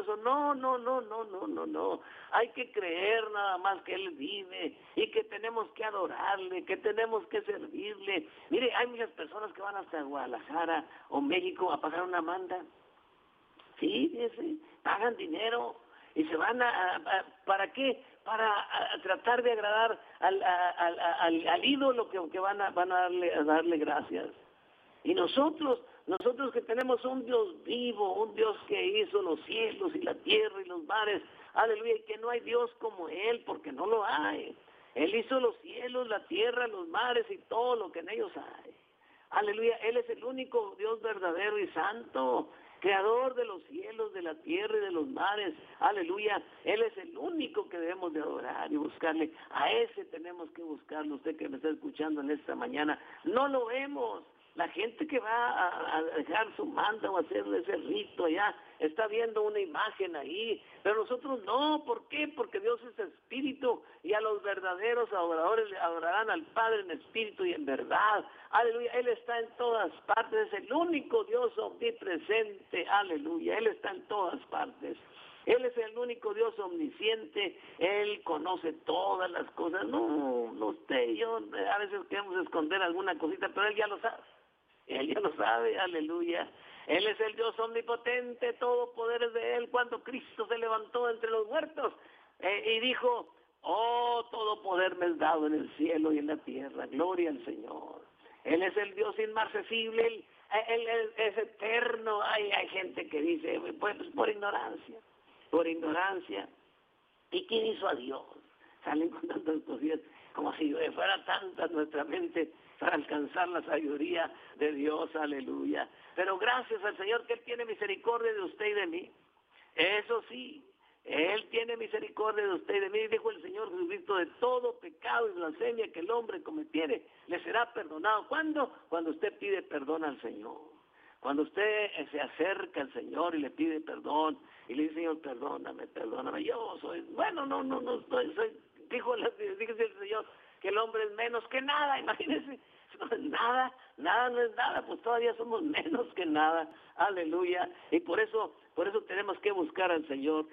eso. No, no, no, no, no, no, no. Hay que creer nada más que Él vive y que tenemos que adorarle, que tenemos que servirle. Mire, hay muchas personas que van hasta Guadalajara o México a pagar una manda. Sí, fíjese, pagan dinero y se van ¿para qué? Para tratar de agradar al ídolo que van a darle gracias. Y nosotros que tenemos un Dios vivo, un Dios que hizo los cielos y la tierra y los mares, aleluya, y que no hay Dios como Él, porque no lo hay. Él hizo los cielos, la tierra, los mares y todo lo que en ellos hay. Aleluya, Él es el único Dios verdadero y santo, creador de los cielos, de la tierra y de los mares. Aleluya, Él es el único que debemos de adorar y buscarle. A ese tenemos que buscarlo, usted que me está escuchando en esta mañana. No lo vemos. La gente que va a dejar su manda o a hacer ese rito allá, está viendo una imagen ahí, pero nosotros no. ¿Por qué? Porque Dios es espíritu y a los verdaderos adoradores le adorarán al Padre en espíritu y en verdad. Aleluya, Él está en todas partes, es el único Dios omnipresente, aleluya, Él está en todas partes. Él es el único Dios omnisciente, Él conoce todas las cosas. No, usted y yo a veces queremos esconder alguna cosita, pero Él ya lo sabe. Él ya lo sabe, aleluya. Él es el Dios omnipotente, todo poder es de Él. Cuando Cristo se levantó entre los muertos y dijo, oh, todo poder me es dado en el cielo y en la tierra, gloria al Señor. Él es el Dios inmarcesible, Él es eterno. Hay gente que dice, pues por ignorancia. ¿Y quién hizo a Dios? Salen con tantas cosas, como si fuera tanta nuestra mente para alcanzar la sabiduría de Dios, aleluya. Pero gracias al Señor que Él tiene misericordia de usted y de mí. Eso sí, Él tiene misericordia de usted y de mí, dijo el Señor Jesucristo, de todo pecado y blasfemia que el hombre cometiere, le será perdonado. ¿Cuándo? Cuando usted pide perdón al Señor. Cuando usted se acerca al Señor y le pide perdón, y le dice, Señor, perdóname, yo soy, bueno, no soy, dijo el Señor, que el hombre es menos que nada, imagínense, nada no es nada, pues todavía somos menos que nada, aleluya, y por eso tenemos que buscar al Señor.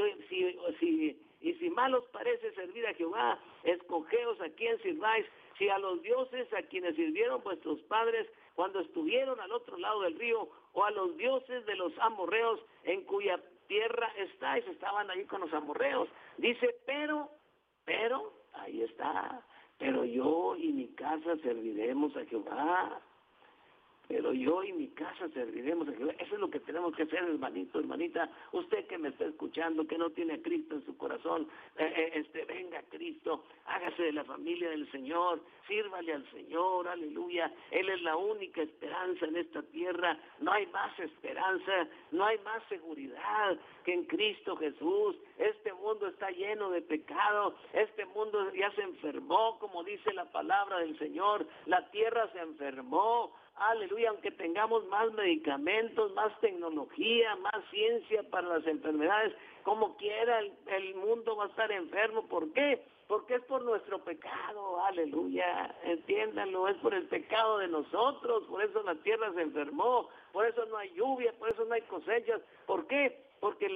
Si mal os parece servir a Jehová, escogeos a quien sirváis, si a los dioses a quienes sirvieron vuestros padres cuando estuvieron al otro lado del río, o a los dioses de los amorreos en cuya tierra estáis. Estaban ahí con los amorreos. Dice, pero, ahí está, pero yo y mi casa serviremos a Jehová. Pero yo y mi casa serviremos a Jehová. Eso es lo que tenemos que hacer, hermanito, hermanita. Usted que me está escuchando, que no tiene a Cristo en su corazón, venga a Cristo, hágase de la familia del Señor, sírvale al Señor, aleluya. Él es la única esperanza en esta tierra. No hay más esperanza, no hay más seguridad que en Cristo Jesús. Este mundo está lleno de pecado, este mundo ya se enfermó, como dice la palabra del Señor. La tierra se enfermó. Aleluya, aunque tengamos más medicamentos, más tecnología, más ciencia para las enfermedades, como quiera el mundo va a estar enfermo. ¿Por qué? Porque es por nuestro pecado, aleluya, entiéndanlo, es por el pecado de nosotros, por eso la tierra se enfermó, por eso no hay lluvia, por eso no hay cosechas. ¿Por qué? Porque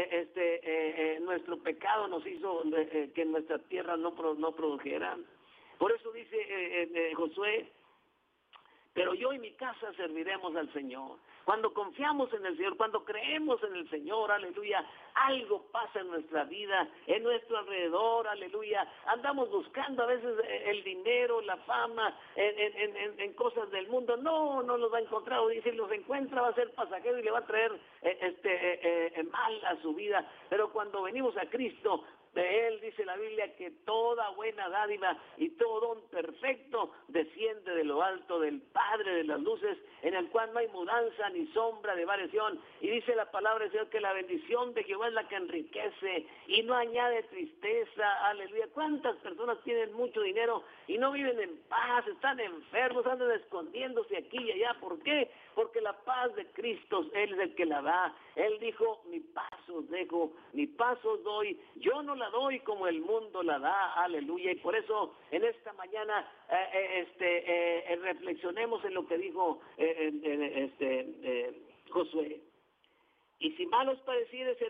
nuestro pecado nos hizo que nuestra tierra no produjera. Por eso dice Josué, pero yo y mi casa serviremos al Señor. Cuando confiamos en el Señor, cuando creemos en el Señor, aleluya, algo pasa en nuestra vida, en nuestro alrededor, aleluya. Andamos buscando a veces el dinero, la fama, en cosas del mundo. No los va a encontrar, o si los encuentra va a ser pasajero y le va a traer mal a su vida. Pero cuando venimos a Cristo, de Él dice la Biblia que toda buena dádiva y todo don perfecto desciende de lo alto del Padre de las luces, en el cual no hay mudanza ni sombra de variación. Y dice la palabra del Señor que la bendición de Jehová es la que enriquece y no añade tristeza. Aleluya. ¿Cuántas personas tienen mucho dinero y no viven en paz? Están enfermos, andan escondiéndose aquí y allá. ¿Por qué? Porque la paz de Cristo, Él es el que la da. Él dijo, mi paz os dejo, mi paz os doy. Yo no la doy como el mundo la da, aleluya. Y por eso en esta mañana reflexionemos en lo que dijo Josué. Y si mal os pareciere